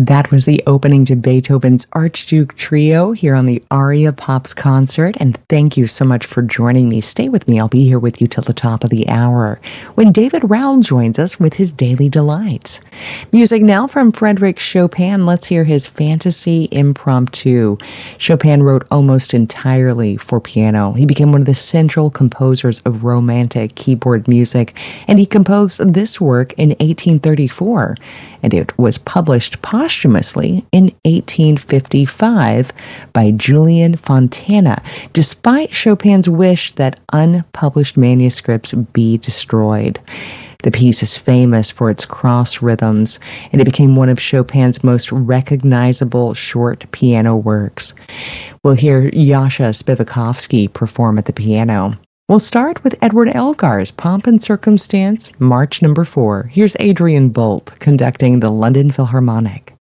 That was the opening to Beethoven's Archduke Trio here on the Aria Pops concert, and thank you so much for joining me. Stay with me. I'll be here with you till the top of the hour when David Rowell joins us with his Daily Delights. Music now from Frédéric Chopin. Let's hear his Fantasy Impromptu. Chopin wrote almost entirely for piano. He became one of the central composers of Romantic keyboard music, and he composed this work in 1834, and it was published posthumously in 1855 by Julian Fontana, despite Chopin's wish that unpublished manuscripts be destroyed. The piece is famous for its cross rhythms, and it became one of Chopin's most recognizable short piano works. We'll hear Yasha Spivakovsky perform at the piano. We'll start with Edward Elgar's Pomp and Circumstance, March number 4. Here's Adrian Bolt conducting the London Philharmonic.